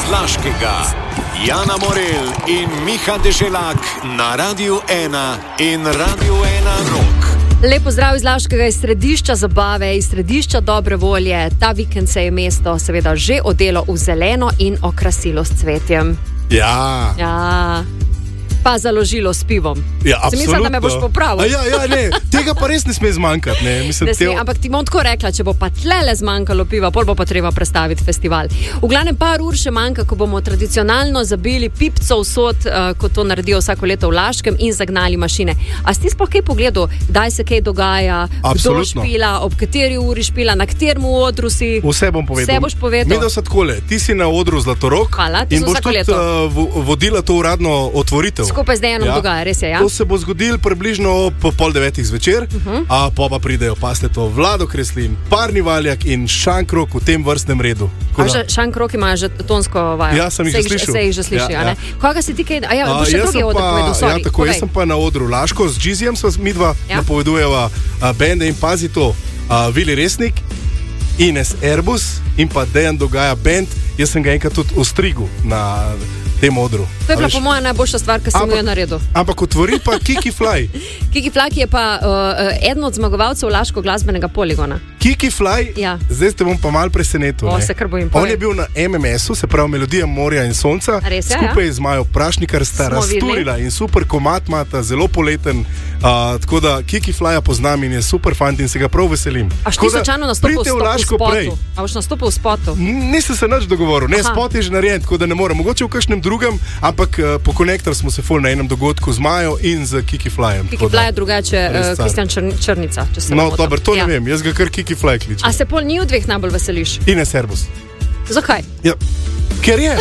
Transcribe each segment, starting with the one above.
Laškega. Jana Morel in Miha Deželak na Radiu 1 in Radiu 1 Rock. Lepo zdrav iz Laškega, iz središča zabave, iz središča dobre volje. Ta vikend se je mesto seveda že odelo v zeleno in okrasilo s cvetjem. Ja. Pa založilo s pivom. Ja, absolutno. Mislim, da me boš popravil. Ne, tega pa res ne sme zmanjkati. Ampak ti bom tako rekla, če bo pa tlele zmanjkalo piva, pol bo pa treba prestaviti festival. V glavnem par ur še manjka, ko bomo tradicionalno zabili pipco vsot, kot to naredijo vsako leto v Laškem in zagnali mašine. A si sploh kaj pogledal, kdaj se kaj dogaja, kdo špila, ob kateri uri špila, na katerem odru si? Vse bom povedal. Vse boš povedal. Mi da se takole, ti si na odru Zlatorog. Hvala, in boš tudi vodila to uradno otvoritev. Skupaj z Dejanom dogaja, res je, ja? To se bo zgodilo približno po 8:30 zvečer, pa pridejo, paste to, Vlado Kreslin, Parni Valjak in Šankrok v tem vrstnem redu. Šankrok ima že tonsko vajo. Ja, sem jih že slišal. Se jih že sliši, ja. Koga si ti kaj... boš še drugi odr povedal, sorry. Ja, tako, jaz sem pa na odru Laško, z Džizijem sva midva napovedujeva bende in pazi to, Vili Resnik, Ines Erbus in pa Dejan Dogaja bend, jaz sem ga enkrat tudi ostrigu na tem odru. To je bila po moja najboljša stvar, ki sem jo naredil. Ampak otvori pa Kiki Fly. Kiki Fly je pa eden od zmagovalcev Laško glasbenega poligona. Kiki Fly, zdaj te bom pa mal presenetil. Se kar bojim. On je bil na MMS-u, se pravi Melodija morja in sonca, skupaj z Majo Prašnikar sta razturila in super komad imata, zelo poleten. Tako da Kiki Fly-a poznam in je super fant in se ga prav veselim. A ti slučajno nastopil v spotu? A boš nastopil v spotu? Nisem se nič dogovoril. Ne, spot je že narejen, tako da ne morem. Mogoče v kakšnem drugem, ampak po Konektor smo se ful na enem dogodku z Majo in z Kiki Flyem. Kiki Fly je drugače Kristjan Črnica, če se ne motim. No, dobro, to ne vem, jaz ga kar Kiki Fly kličem. A se pol njih dveh najbolj veseliš? Ines Erbus. Zakaj? Ja, ker je.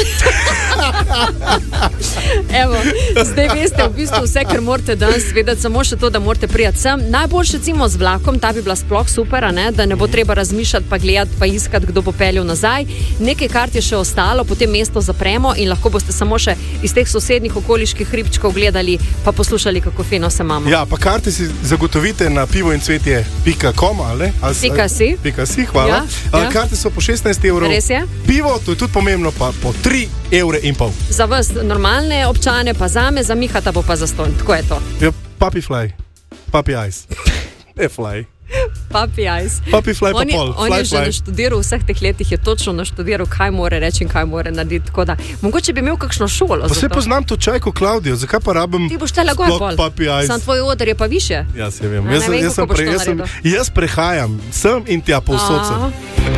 Evo, zdaj veste v bistvu vse, kar morate danes vedeti, samo še to, da morate prijeti sem. Najboljše recimo z vlakom, ta bi bila sploh super, da ne bo treba razmišljati, pa gledati, pa iskati, kdo bo peljal nazaj. Nekaj kart je še ostalo, potem mesto zapremo in lahko boste samo še iz teh sosednjih okoliških hribčkov gledali, pa poslušali, kako fino se imamo. Ja, pa karte si zagotovite na pivoincvetje.com, ali? .si, hvala. Karte so po 16 €. Res je? Pivo, to je tudi pomembno, pa po 3,5 €. Za vas normalne občane, pa zame, za Mihata bo pa zastonj. Tako je to. Ja, Papi Fly. Papi Ice. Ne Fly. Papi Ice. Papi Fly pa pol. On je že naštudiral vseh teh letih, je točno naštudiral, kaj more reči in kaj more narediti. Tako da, mogoče bi imel kakšno šolo. Pa se poznam to čajko Klaudijo, zakaj pa rabim ti boš tele gor pol. Papi Ice. Sam tvoj oder je pa više. Ja, se vem. Jaz prehajam sem in tja povsod sem.